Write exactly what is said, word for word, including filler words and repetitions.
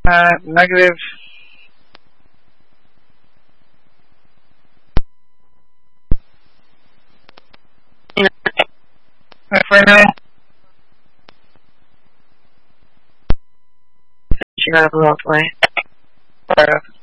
Uh, negative. For now. She got a blow away.